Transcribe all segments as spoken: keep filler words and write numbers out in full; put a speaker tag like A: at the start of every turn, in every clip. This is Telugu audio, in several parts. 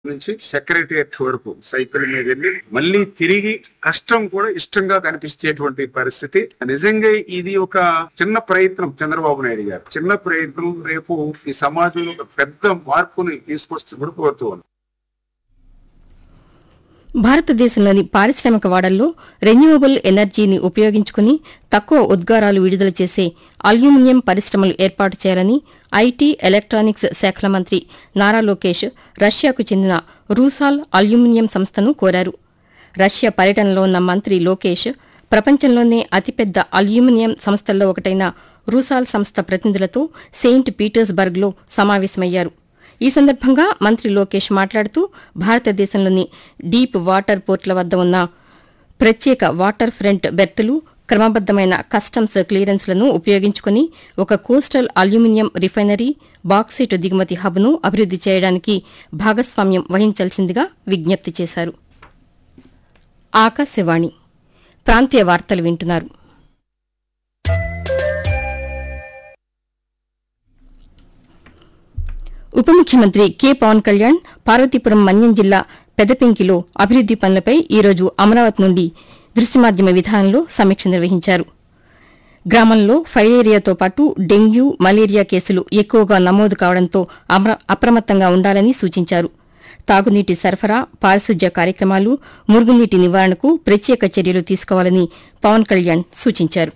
A: నుంచి సెక్రటేరియట్ వరకు సైకిల్ మీద వెళ్ళి మళ్ళీ తిరిగి కష్టం కూడా ఇష్టంగా కనిపించేటువంటి పరిస్థితి. నిజంగా ఇది ఒక చిన్న ప్రయత్నం చంద్రబాబు నాయుడు గారు చిన్న ప్రయత్నం రేపు ఈ సమాజంలో ఒక పెద్ద మార్పుని తీసుకొస్తూ కూడా కోరుతూ
B: భారతదేశంలోని పారిశ్రామిక వాడల్లో రెన్యూవబుల్ ఎనర్జీని ఉపయోగించుకుని తక్కువ ఉద్గారాలు విడుదల చేసే అల్యూమినియం పరిశ్రమలు ఏర్పాటు చేయాలని ఐటీ, ఎలక్ట్రానిక్స్ శాఖల మంత్రి నారా లోకేష్ రష్యాకు చెందిన రూసాల్ అల్యూమినియం సంస్థను కోరారు. రష్యా పర్యటనలో ఉన్న మంత్రి లోకేష్ ప్రపంచంలోనే అతిపెద్ద అల్యూమినియం సంస్థల్లో ఒకటైన రూసాల్ సంస్థ ప్రతినిధులతో సెయింట్ పీటర్స్బర్గ్లో సమావేశమయ్యారు. ఈ సందర్భంగా మంత్రి లోకేష్ మాట్లాడుతూ భారతదేశంలోని డీప్ వాటర్ పోర్టుల వద్ద ఉన్న ప్రత్యేక వాటర్ ఫ్రంట్ బెర్తులు, క్రమబద్దమైన కస్టమ్స్ క్లియరెన్స్లను ఉపయోగించుకుని ఒక కోస్టల్ అల్యూమినియం రిఫైనరీ, బాక్సైట్ దిగుమతి హబ్ను అభివృద్ది చేయడానికి భాగస్వామ్యం వహించాల్సిందిగా విజ్ఞప్తి చేశారు. ఆకాశవాణి ప్రాంతీయ వార్తలు వింటున్నారు. ఉప ముఖ్యమంత్రి కె పవన్ కళ్యాణ్ పార్వతీపురం మన్యం జిల్లా పెదపెంకిలో అభివృద్ది పనులపై ఈరోజు అమరావతి నుండి దృశ్యమాధ్యమ విధానంలో సమీక్ష నిర్వహించారు. గ్రామంలో ఫైలేరియాతో పాటు డెంగ్యూ, మలేరియా కేసులు ఎక్కువగా నమోదు కావడంతో అప్రమత్తంగా ఉండాలని సూచించారు. తాగునీటి సరఫరా, పారిశుద్ధ్య కార్యక్రమాలు, మురుగునీటి నివారణకు ప్రత్యేక చర్యలు తీసుకోవాలని పవన్ కళ్యాణ్ సూచించారు.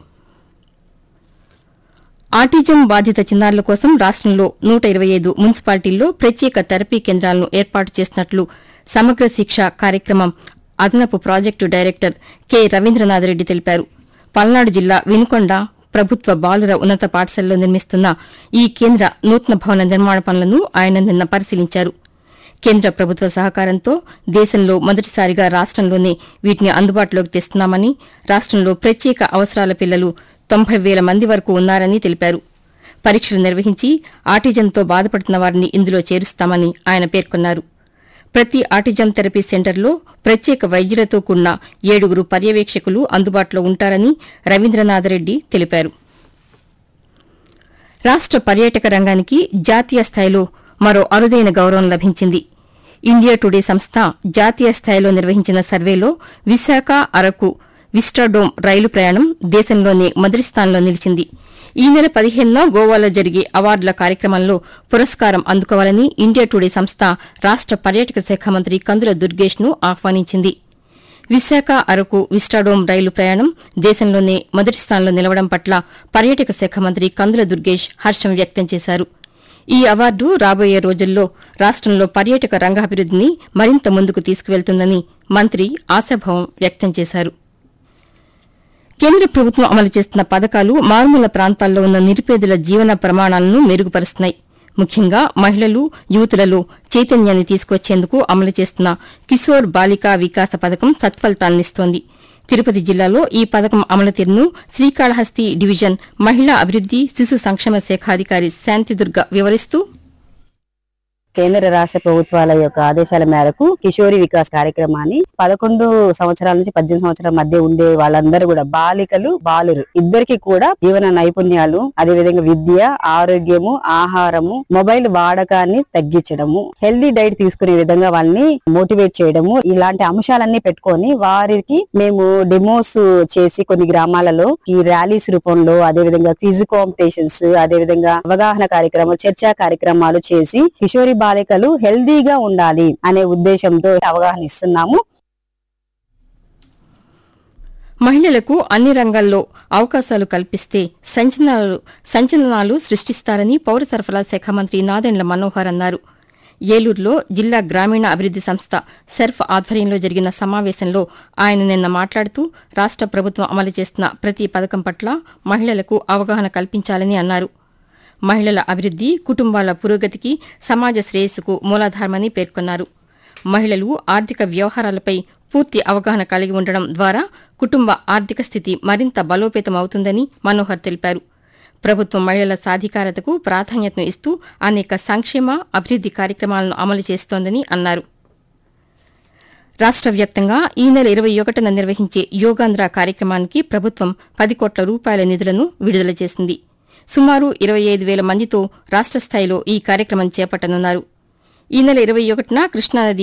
B: ఆటిజం బాధిత చిన్నారుల కోసం రాష్టంలో నూట ఇరవై ఐదు మున్సిపాలిటీల్లో ప్రత్యేక థెరపీ కేంద్రాలను ఏర్పాటు చేసినట్లు సమగ్ర శిక్ష కార్యక్రమం అదనపు ప్రాజెక్టు డైరెక్టర్ కె రవీంద్రనాథరెడ్డి తెలిపారు. పల్నాడు జిల్లా వినుకొండ ప్రభుత్వ బాలుర ఉన్నత పాఠశాలలో నిర్మిస్తున్న ఈ కేంద్ర నూతన భవన నిర్మాణ పనులను ఆయన నిన్న పరిశీలించారు. కేంద్ర ప్రభుత్వ సహకారంతో దేశంలో మొదటిసారిగా రాష్టంలోనే వీటిని అందుబాటులోకి తెస్తున్నామని, రాష్టంలో ప్రత్యేక అవసరాల పిల్లలు తొంభై వేల మంది వరకు ఉన్నారని తెలిపారు. పరీక్షలు నిర్వహించి ఆటిజంతో బాధపడుతున్న వారిని ఇందులో చేరుస్తామని ఆయన పేర్కొన్నారు. ప్రతి ఆటిజం థెరపీ సెంటర్లో ప్రత్యేక వైద్యులతో కూడిన ఏడుగురు పర్యవేక్షకులు అందుబాటులో ఉంటారని రవీంద్రనాథరెడ్డి తెలిపారు. రాష్ట పర్యాటక రంగానికి జాతీయ స్థాయిలో మరో అరుదైన గౌరవం లభించింది. ఇండియా టుడే సంస్థ జాతీయ స్థాయిలో నిర్వహించిన సర్వేలో విశాఖ, అరకు విస్టాడోమ్ రైలు ప్రయాణం దేశంలోనే మొదటి స్థానంలో నిలిచింది. ఈ నెల పదిహేనున గోవాలో జరిగే అవార్డుల కార్యక్రమంలో పురస్కారం అందుకోవాలని ఇండియా టుడే సంస్థ రాష్ట పర్యాటక శాఖ మంత్రి కందుల దుర్గేష్ ను ఆహ్వానించింది. విశాఖ, అరకు విస్టాడోమ్ రైలు ప్రయాణం దేశంలోనే మొదటి స్థానంలో నిలవడం పట్ల పర్యాటక శాఖ మంత్రి కందుల దుర్గేష్ హర్షం వ్యక్తం చేశారు. ఈ అవార్డు రాబోయే రోజుల్లో రాష్టంలో పర్యాటక రంగాభివృద్దిని మరింత ముందుకు తీసుకువెళ్తుందని మంత్రి ఆశాభావం వ్యక్తం చేశారు. కేంద్ర ప్రభుత్వం అమలు చేస్తున్న పథకాలు మారుమూల ప్రాంతాల్లో ఉన్న నిరుపేదల జీవన ప్రమాణాలను మెరుగుపరుస్తున్నాయి. ముఖ్యంగా మహిళలు, యువతులలో చైతన్యాన్ని తీసుకొచ్చేందుకు అమలు చేస్తున్న కిశోర్ బాలికా వికాస పథకం సత్ఫలితాలనిస్తోంది. తిరుపతి జిల్లాలో ఈ పథకం అమలు తీరును శ్రీకాళహస్తి డివిజన్ మహిళా అభివృద్ది, శిశు సంక్షేమ శాఖాధికారి శాంతిదుర్గ వివరిస్తూ,
C: కేంద్ర రాష్ట్ర ప్రభుత్వాల యొక్క ఆదేశాల మేరకు కిషోరి వికాస్ కార్యక్రమాన్ని పదకొండు సంవత్సరాల నుంచి పద్దెనిమిది సంవత్సరాల మధ్య ఉండే వాళ్ళందరూ కూడా బాలికలు, బాలురు ఇద్దరికి కూడా జీవన నైపుణ్యాలు, అదేవిధంగా విద్య, ఆరోగ్యము, ఆహారము, మొబైల్ వాడకాన్ని తగ్గించడము, హెల్దీ డైట్ తీసుకునే విధంగా వాళ్ళని మోటివేట్ చేయడము, ఇలాంటి అంశాలన్నీ పెట్టుకొని వారికి మేము డెమోస్ చేసి కొన్ని గ్రామాలలో ఈ ర్యాలీస్ రూపంలో, అదేవిధంగా క్విజ్ కాంపిటీషన్స్, అదేవిధంగా అవగాహన కార్యక్రమాలు, చర్చా కార్యక్రమాలు చేసి కిషోరి బాలికలు హెల్దీగా ఉండాలి అనే ఉద్దేశంతో అవగాహన ఇస్తున్నాము.
B: మహిళలకు అన్ని రంగాల్లో అవకాశాలు కల్పిస్తే సంచలనాలు సంచలనాలు సృష్టిస్తారని పౌర సరఫరా శాఖ మంత్రి నాదెండ్ల మనోహర్ అన్నారు. ఏలూరులో జిల్లా గ్రామీణ అభివృద్ది సంస్థ సెర్ఫ్ ఆధ్వర్యంలో జరిగిన సమావేశంలో ఆయన నిన్న మాట్లాడుతూ రాష్ట ప్రభుత్వం అమలు చేస్తున్న ప్రతి పథకం పట్ల మహిళలకు అవగాహన కల్పించాలని అన్నారు. మహిళల అభివృద్ది, కుటుంబాల పురోగతికి, సమాజ శ్రేయస్సుకు మూలాధారమని పేర్కొన్నారు. మహిళలు ఆర్థిక వ్యవహారాలపై పూర్తి అవగాహన కలిగి ఉండడం ద్వారా కుటుంబ ఆర్థిక స్థితి మరింత బలోపేతమవుతుందని మనోహర్ తెలిపారు. ప్రభుత్వం మహిళల సాధికారతకు ప్రాధాన్యతను ఇస్తూ అనేక సంక్షేమ, అభివృద్ది కార్యక్రమాలను అమలు చేస్తోందని అన్నారు. రాష్ట వ్యాప్తంగా ఈ నెల ఇరవై ఒకటిన నిర్వహించే యోగాంధ్ర కార్యక్రమానికి ప్రభుత్వం పది కోట్ల రూపాయల నిధులను విడుదల చేసింది. సుమారు ఇరవై ఐదు వేల మందితో రాష్ట స్థాయిలో ఈ కార్యక్రమం చేపట్టనున్నారు. ఈ నెల ఇరవై ఒకటిన కృష్ణానది